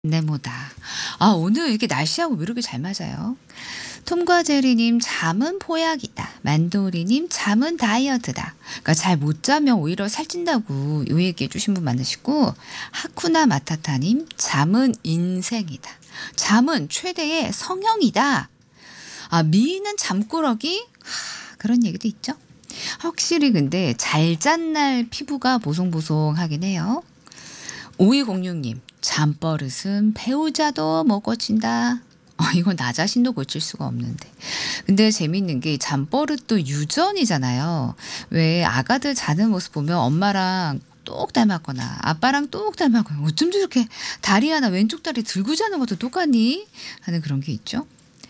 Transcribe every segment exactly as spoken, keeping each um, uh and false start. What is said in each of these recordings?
네모다. 아 오늘 이렇게 날씨하고 왜 이렇게 잘 맞아요. 톰과 제리님 잠은 보약이다. 만도리님 잠은 다이어트다. 그러니까 잘 못 자면 오히려 살찐다고 요 얘기해 주신 분 많으시고 하쿠나 마타타님 잠은 인생이다. 잠은 최대의 성형이다. 아 미인은 잠꾸러기? 하, 그런 얘기도 있죠. 확실히 근데 잘 잔 날 피부가 보송보송하긴 해요. 오이공육 님 잠버릇은 배우자도 못 고친다. 어, 이건 나 자신도 고칠 수가 없는데. 근데 재밌는 게 잠버릇도 유전이잖아요. 왜 아가들 자는 모습 보면 엄마랑 똑 닮았거나 아빠랑 똑 닮았거나 어쩜 저렇게 다리 하나 왼쪽 다리 들고 자는 것도 똑같니? 하는 그런 게 있죠.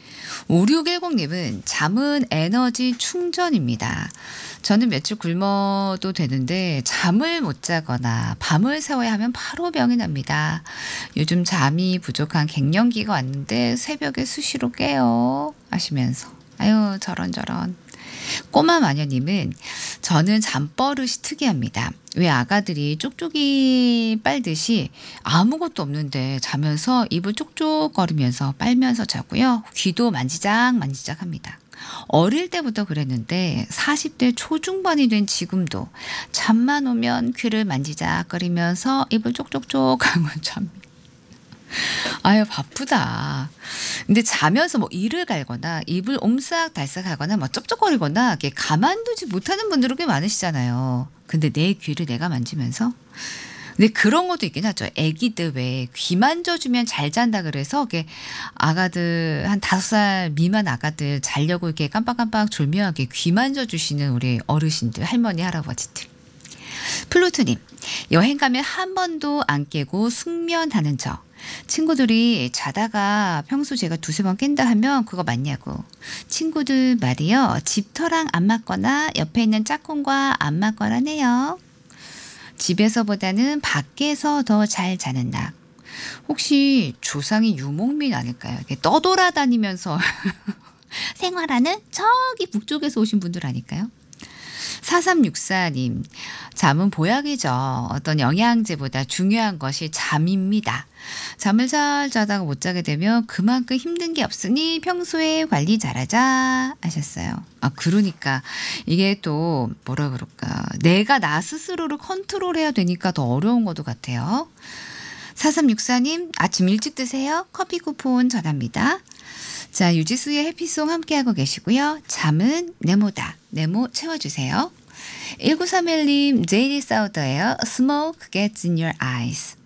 오육일공님은 잠은 에너지 충전입니다. 저는 며칠 굶어도 되는데 잠을 못 자거나 밤을 새워야 하면 바로 병이 납니다. 요즘 잠이 부족한 갱년기가 왔는데 새벽에 수시로 깨요 하시면서 아유 저런 저런. 꼬마 마녀님은 저는 잠버릇이 특이합니다. 왜 아가들이 쪽쪽이 빨듯이 아무것도 없는데 자면서 입을 쪽쪽거리면서 빨면서 자고요. 귀도 만지작 만지작 합니다. 어릴 때부터 그랬는데 사십 대 초중반이 된 지금도 잠만 오면 귀를 만지작거리면서 입을 쪽쪽쪽 하고 잡니다. 아유 바쁘다. 근데 자면서 뭐 이를 갈거나 입을 옴싹달싹하거나 뭐 쩝쩝거리거나 이렇게 가만두지 못하는 분들은 꽤 많으시잖아요. 근데 내 귀를 내가 만지면서 근데 그런 것도 있긴 하죠. 애기들 왜 귀 만져주면 잘 잔다 그래서 이게 아가들 한 다섯 살 미만 아가들 자려고 이렇게 깜빡깜빡 졸면 이렇게 귀 만져주시는 우리 어르신들 할머니 할아버지들. 플루트님 여행 가면 한 번도 안 깨고 숙면하는 저. 친구들이 자다가 평소 제가 두세 번 깬다 하면 그거 맞냐고. 친구들 말이요. 집터랑 안 맞거나 옆에 있는 짝꿍과 안 맞거나네요. 집에서보다는 밖에서 더 잘 자는 낙. 혹시 조상이 유목민 아닐까요? 이렇게 떠돌아다니면서 생활하는 저기 북쪽에서 오신 분들 아닐까요? 사삼육사님 잠은 보약이죠. 어떤 영양제보다 중요한 것이 잠입니다. 잠을 잘 자다가 못 자게 되면 그만큼 힘든 게 없으니 평소에 관리 잘하자 하셨어요. 아 그러니까 이게 또 뭐라 그럴까 내가 나 스스로를 컨트롤해야 되니까 더 어려운 것도 같아요. 사삼육사님 아침 일찍 드세요. 커피 쿠폰 전합니다. 자 유지수의 해피송 함께하고 계시고요. 잠은 네모다. 네모 채워주세요. 일구삼일님 제이디 사우더예요. Smoke gets in your eyes.